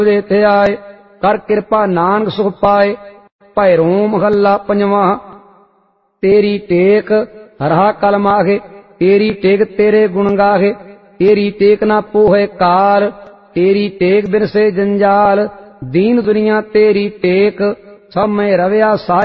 ਦੇ ਥੇ ਆਏ, ਕਰ ਕਿਰਪਾ ਨਾਨਕ ਸੁਖ ਪਾਏ। ਭੈਰੋਂ ਮਹੱਲਾ ਪੰਜਵਾਂ। तेरी टेक हरहा कल माहे, तेरी टेक तेरे गुण गाहे। तेरी टेक ना पोहे काल, तेरी टेक बिन से जंजाल। दीन दुनिया तेरी टेक, सब में रव्या साहिब